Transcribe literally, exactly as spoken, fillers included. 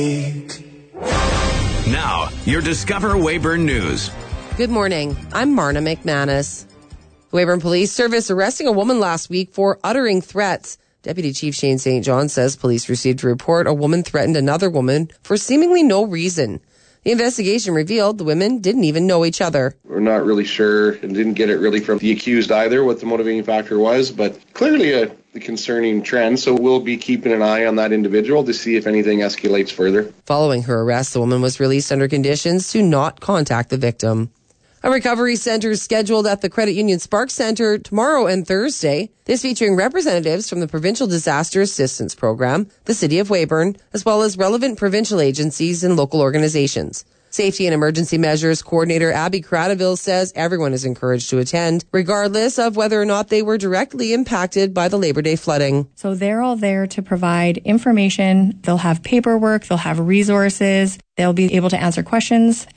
Now, your Discover Weyburn News. Good morning. I'm Marna McManus. The Weyburn Police Service arresting a woman last week for uttering threats. Deputy Chief Shane Saint John says police received a report a woman threatened another woman for seemingly no reason. The investigation revealed the women didn't even know each other. We're not really sure and didn't get it really from the accused either what the motivating factor was, but clearly a, a concerning trend, so we'll be keeping an eye on that individual to see if anything escalates further. Following her arrest, the woman was released under conditions to not contact the victim. A recovery center is scheduled at the Credit Union Spark Centre tomorrow and Thursday. This featuring representatives from the Provincial Disaster Assistance Program, the City of Weyburn, as well as relevant provincial agencies and local organizations. Safety and Emergency Measures Coordinator Abby Cradaville says everyone is encouraged to attend, regardless of whether or not they were directly impacted by the Labor Day flooding. So they're all there to provide information. They'll have paperwork. They'll have resources. They'll be able to answer questions